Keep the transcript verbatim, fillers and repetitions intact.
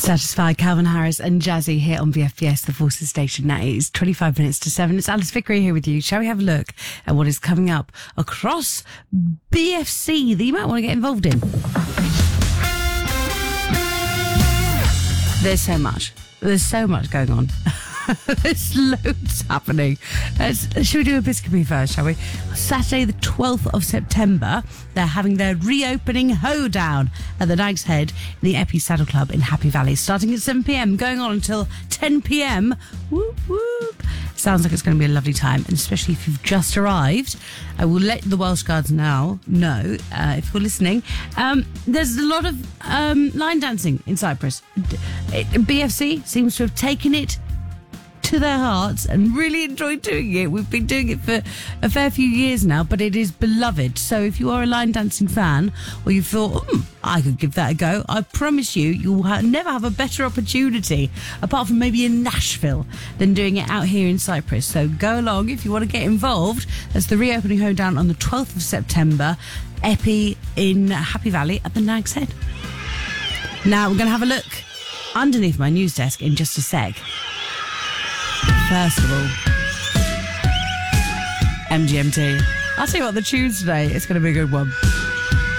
Satisfied, Calvin Harris and Jazzy here on V F B S, the Forces Station. Now it is twenty-five minutes to seven. It's Alice Vickery here with you. Shall we have a look at what is coming up across B F C that you might want to get involved in? There's so much. There's so much going on. There's loads happening. Let's, should we do Episcopi first, shall we? Saturday the twelfth of September, they're having their reopening hoedown at the Nag's Head in the Epi Saddle Club in Happy Valley, starting at seven p.m, going on until ten p.m. Whoop, whoop. Sounds like it's going to be a lovely time, and especially if you've just arrived. I will let the Welsh Guards now know, uh, if you're listening. Um, there's a lot of um, line dancing in Cyprus. B F C seems to have taken it to their hearts and really enjoyed doing it. We've been doing it for a fair few years now, but it is beloved. So if you are a line dancing fan, or you thought, hmm, I could give that a go, I promise you, you'll ha- never have a better opportunity, apart from maybe in Nashville, than doing it out here in Cyprus. So go along if you want to get involved. That's the reopening hoedown on the twelfth of September, Epi in Happy Valley at the Nag's Head. Now we're going to have a look underneath my news desk in just a sec. First of all, M G M T. I'll tell you what, the tune today, it's going to be a good one.